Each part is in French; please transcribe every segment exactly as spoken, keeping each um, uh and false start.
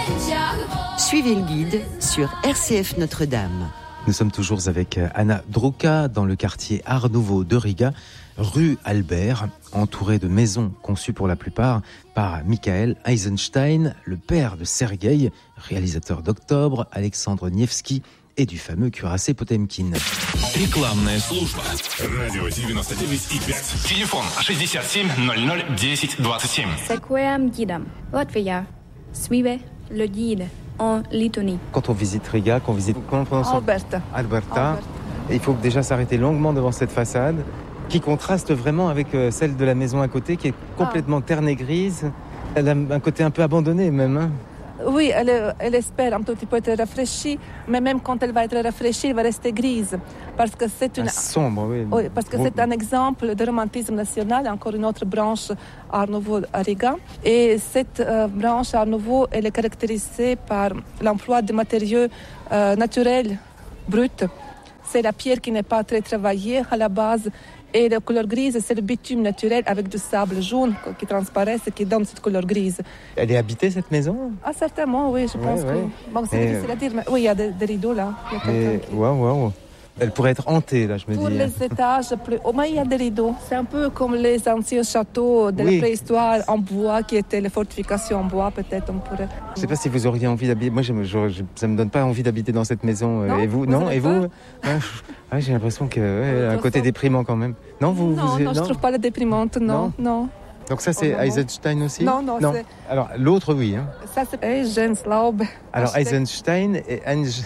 Suivez le guide sur R C F Notre-Dame. Nous sommes toujours avec Anna Druka dans le quartier Art Nouveau de Riga, rue Albert, entouré de maisons conçues pour la plupart par Michael Eisenstein, le père de Sergueï, réalisateur d'Octobre, Alexandre Nevsky et du fameux cuirassé Potemkin. Рекламная служба. Радио девяносто девять и пять. Телефон шестьдесят семь ноль ноль десять двадцать семь. Sequem guidam. Latvia. Suivez le guide en Lettonie. Quand on visite Riga, qu'on visite comment on prononce Alberta. Alberta. Alberta. Il faut déjà s'arrêter longuement devant cette façade qui contraste vraiment avec celle de la maison à côté qui est complètement ah. terne et grise. Elle a un côté un peu abandonné même. Hein. Oui, elle, elle espère un tout petit peu être rafraîchie, mais même quand elle va être rafraîchie, elle va rester grise. Parce que c'est une... Ah, sombre, oui. Oui, parce que c'est un exemple de romantisme national, encore une autre branche Art Nouveau à Riga. Et cette euh, branche Art Nouveau, elle est caractérisée par l'emploi de matériaux euh, naturels, bruts. C'est la pierre qui n'est pas très travaillée à la base. Et la couleur grise, c'est le bitume naturel avec du sable jaune qui transparaît et qui donne cette couleur grise. Elle est habitée, cette maison ? Ah, certainement, oui, je pense ouais, ouais. que... Bon, c'est et difficile à dire, mais oui, il y a des, des rideaux là. Et... Qui... Waouh, waouh. Elle pourrait être hantée, là, je me Pour dis. Pour les étages, plus... oh, mais il y a des rideaux. C'est un peu comme les anciens châteaux de oui. la préhistoire en bois, qui étaient les fortifications en bois, peut-être on pourrait... Je ne sais pas si vous auriez envie d'habiter... Moi, je, je, je, ça ne me donne pas envie d'habiter dans cette maison. Non, et vous, vous non, et vous ouais, ouais, j'ai l'impression qu'il ouais, y a un côté déprimant quand même. Non, vous... Non, vous non, non, je ne trouve pas la déprimante, non, non. non. Donc ça, c'est oh, Eisenstein aussi ? Non, non, non. c'est... Alors, l'autre, oui. Hein. Ça, c'est Eisenslaub. Alors, Eisenstein et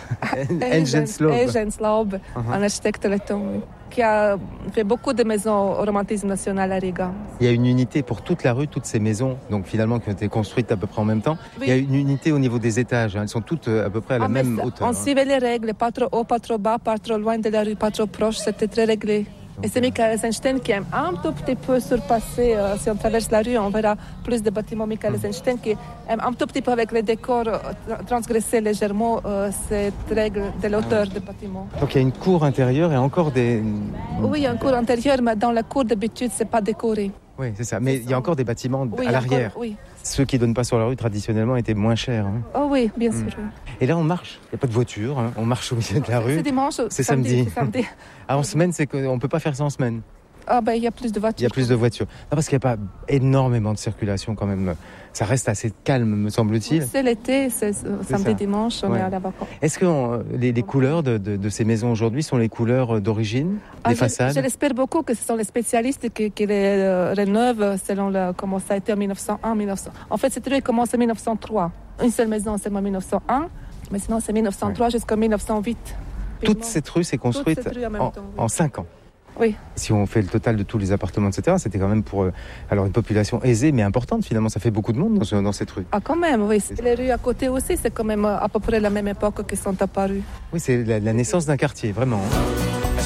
Eisenslaub. Eisenslaub, uh-huh. un architecte letton, oui, qui a fait beaucoup de maisons au romantisme national à Riga. Il y a une unité pour toute la rue, toutes ces maisons, donc finalement, qui ont été construites à peu près en même temps. Oui. Il y a une unité au niveau des étages. Hein. Elles sont toutes à peu près à la ah, même hauteur. On hein. suivait les règles, pas trop haut, pas trop bas, pas trop loin de la rue, pas trop proche. C'était très réglé. Et c'est Michael Eisenstein qui aime un tout petit peu surpasser, euh, si on traverse la rue, on verra plus de bâtiments Michael Eisenstein qui aime un tout petit peu avec les décors euh, transgresser légèrement euh, cette règle de l'auteur des bâtiments. Donc il y a une cour intérieure et encore des... Oui, il y a une cour intérieure, mais dans la cour d'habitude, c'est pas décoré. Oui, c'est ça. Mais c'est il y a encore des bâtiments oui, à l'arrière. Encore, oui. Ceux qui ne donnent pas sur la rue, traditionnellement, étaient moins chers. Hein. Oh oui, bien sûr. Mmh. Et là, on marche. Il n'y a pas de voiture. Hein. On marche au milieu de la rue. C'est dimanche. C'est samedi. samedi. C'est samedi. Ah, en semaine, c'est qu'on ne peut pas faire ça en semaine. Ah ben, il y a plus de voitures. Il y a plus de voitures. Non, parce qu'il n'y a pas énormément de circulation quand même. Ça reste assez calme, me semble-t-il. Oui, c'est l'été, c'est, c'est samedi, dimanche, on ouais. est à la vacance. Est-ce que on, les, les couleurs de, de, de ces maisons aujourd'hui sont les couleurs d'origine ah, des je, façades ? Je l'espère beaucoup que ce sont les spécialistes qui, qui les euh, rénovent selon le, comment ça a été en mille neuf cent un mille neuf cents. En fait, cette rue commence en mille neuf cent trois. Une seule maison, c'est en mille neuf cent un, mais sinon c'est mille neuf cent trois ouais. jusqu'en mille neuf cent huit. Toute cette rue s'est construite rue en, en, temps, oui. en cinq ans. Oui. Si on fait le total de tous les appartements, et cetera, c'était quand même pour euh, alors une population aisée mais importante. Finalement, ça fait beaucoup de monde dans, dans cette rue. Ah, quand même, oui. Les rues à côté aussi, c'est quand même à peu près la même époque qui sont apparues. Oui, c'est la, la naissance d'un quartier, vraiment. Hein.